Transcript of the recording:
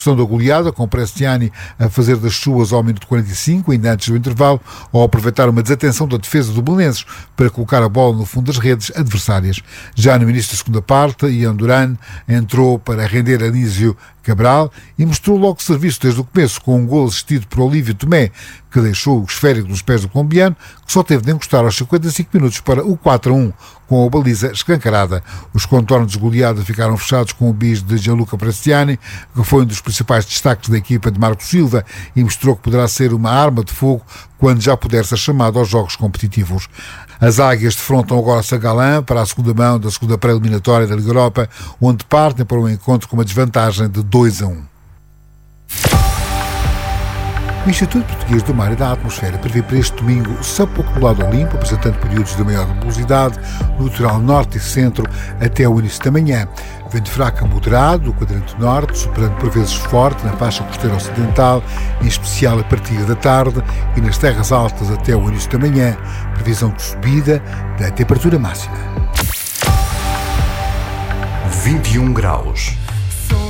Questão da goleada, com o Bresciani a fazer das suas ao minuto 45, ainda antes do intervalo, ao aproveitar uma desatenção da defesa do Belenenses para colocar a bola no fundo das redes adversárias. Já no início da segunda parte, Ian Duran entrou para render Anísio Cabral e mostrou logo serviço desde o começo, com um gol assistido por Olívio Tomé, que deixou o esférico nos pés do colombiano, que só teve de encostar aos 55 minutos para o 4-1, com a baliza escancarada. Os contornos de goleada ficaram fechados com o bis de Gianluca Bresciani, que foi um dos principais destaques da equipa de Marco Silva e mostrou que poderá ser uma arma de fogo quando já puder ser chamado aos jogos competitivos. As águias defrontam agora Sagalã para a segunda mão da segunda pré-eliminatória da Liga Europa, onde partem para um encontro com uma desvantagem de 2-1. O Instituto Português do Mar e da Atmosfera prevê para este domingo céu pouco nublado ao limpo, apresentando períodos de maior nebulosidade no litoral norte e centro até o início da manhã. Vento fraco a moderado do quadrante norte, superando por vezes forte na faixa costeira ocidental, em especial a partir da tarde, e nas terras altas até o início da manhã. Previsão de subida da temperatura máxima. 21 graus.